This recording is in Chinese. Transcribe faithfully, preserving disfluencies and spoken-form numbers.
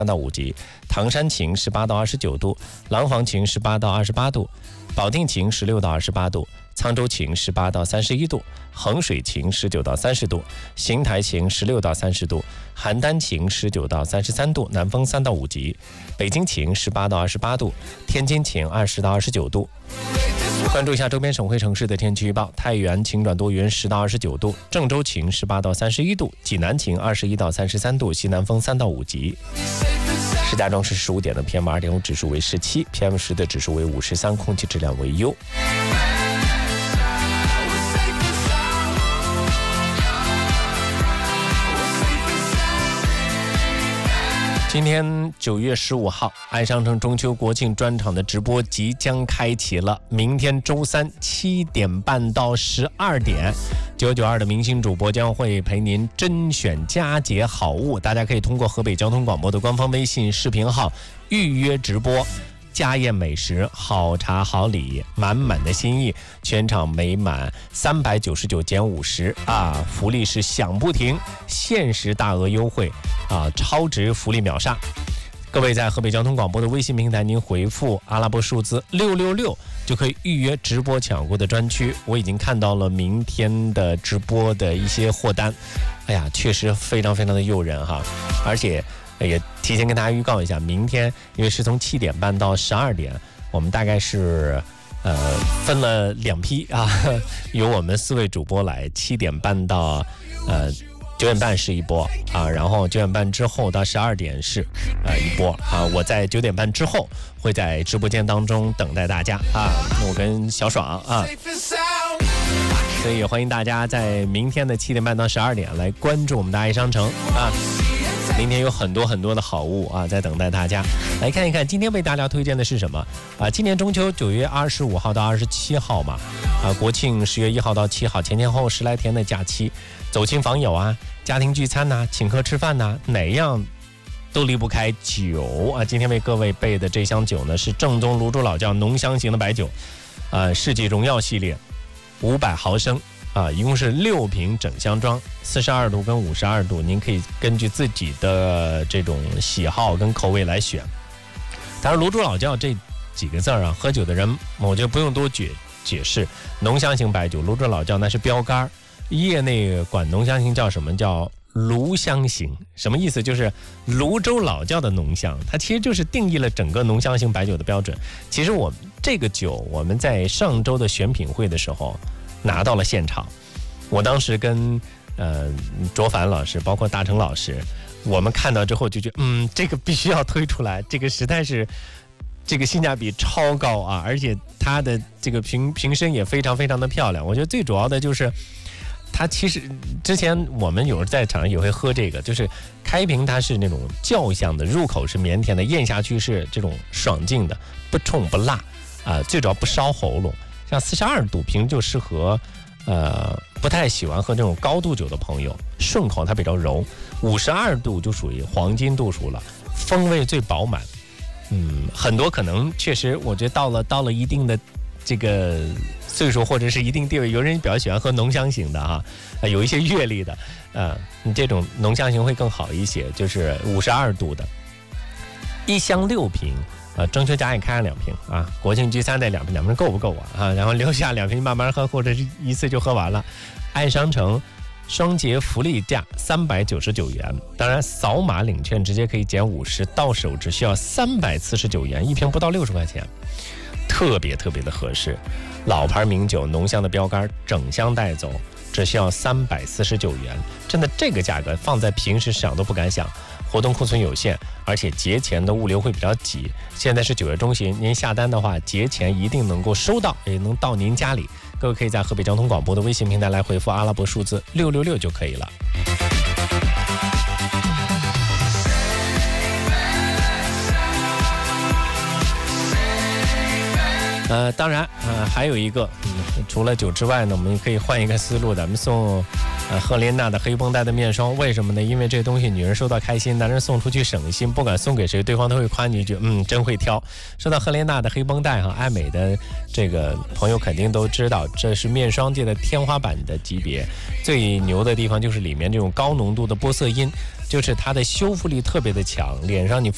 三到五级，唐山晴十八到二十九度，廊坊晴十八到二十八度，保定晴十六到二十八度，沧州晴十八到三十一度，衡水晴十九到三十度，邢台晴十六到三十度，邯郸晴十九到三十三度，南风三到五级，北京晴十八到二十八度，天津晴二十到二十九度。关注一下周边省会城市的天气预报，太原晴转多云十到二十九度，郑州晴十八到三十一度，济南晴二十一到三十三度，西南风三到五级。石家庄市十五点的 P M 二点五 指数为十七 ，P M 十 的指数为五十三，空气质量为优。今天九月十五号，爱商城中秋国庆专场的直播即将开启了。明天周三七点半到十二点，九九二的明星主播将会陪您甄选佳节好物，大家可以通过河北交通广播的官方微信视频号预约直播。家宴美食，好茶好礼，满满的心意，全场每满三百九十九减五十啊，福利是享不停，限时大额优惠啊，超值福利秒杀。各位在河北交通广播的微信平台，您回复阿拉伯数字六六六就可以预约直播抢购的专区。我已经看到了明天的直播的一些货单，哎呀，确实非常非常的诱人哈，而且也提前跟大家预告一下，明天因为是从七点半到十二点，我们大概是呃分了两批啊，由我们四位主播来，七点半到呃九点半是一波啊，然后九点半之后到十二点是呃一波啊，我在九点半之后会在直播间当中等待大家啊，我跟小爽啊。所以也欢迎大家在明天的七点半到十二点来关注我们的爱商城啊。明天有很多很多的好物啊，在等待大家来看一看。今天为大家推荐的是什么啊？今年中秋九月二十五号到二十七号嘛，啊，国庆十月一号到七号，前前后后十来天的假期，走亲访友啊，家庭聚餐呐、啊，请客吃饭呐、啊，哪样都离不开酒啊。今天为各位备的这箱酒呢，是正宗泸州老窖浓香型的白酒，啊，世纪荣耀系列，五百毫升。啊，一共是六瓶整箱装，四十二度跟五十二度，您可以根据自己的这种喜好跟口味来选。当然，泸州老窖这几个字啊，喝酒的人我觉得不用多解解释。浓香型白酒，泸州老窖那是标杆，业内管浓香型叫什么？叫炉香型。什么意思？就是泸州老窖的浓香，它其实就是定义了整个浓香型白酒的标准。其实我们这个酒，我们在上周的选品会的时候拿到了现场，我当时跟呃卓凡老师，包括大成老师，我们看到之后就觉得，嗯，这个必须要推出来，这个实在是这个性价比超高啊，而且它的这个瓶瓶身也非常非常的漂亮。我觉得最主要的就是它其实之前我们有时候在场上也会喝这个，就是开瓶它是那种酵香的，入口是绵甜的，咽下去是这种爽劲的，不冲不辣啊、呃，最主要不烧喉咙。像四十二度瓶就适合，呃，不太喜欢喝这种高度酒的朋友，顺口它比较柔。五十二度就属于黄金度数了，风味最饱满。嗯，很多可能确实，我觉得到了到了一定的这个岁数或者是一定地位，有人比较喜欢喝浓香型的哈，呃、有一些阅历的，呃，你这种浓香型会更好一些，就是五十二度的，一箱六瓶。呃，中秋佳也开了两瓶啊，国庆聚餐带两瓶，两瓶够不够啊？啊，然后留下两瓶慢慢喝，或者是一次就喝完了。爱商城双节福利价三百九十九元，当然扫码领券直接可以减五十，到手只需要三百四十九元，一瓶不到六十块钱，特别特别的合适。老牌名酒浓香的标杆，整箱带走只需要三百四十九元，真的这个价格放在平时想都不敢想。活动库存有限，而且节前的物流会比较挤。现在是九月中旬，您下单的话，节前一定能够收到，也能到您家里。各位可以在河北交通广播的微信平台来回复阿拉伯数字六六六就可以了。呃，当然，呃，还有一个，嗯，除了酒之外呢，我们可以换一个思路的，我们送呃赫莲娜的黑绷带的面霜，为什么呢？因为这东西女人收到开心，男人送出去省心，不管送给谁，对方都会夸你一句，嗯，真会挑。说到赫莲娜的黑绷带哈，爱美的这个朋友肯定都知道，这是面霜界的天花板的级别，最牛的地方就是里面这种高浓度的玻色因，就是它的修复力特别的强，脸上你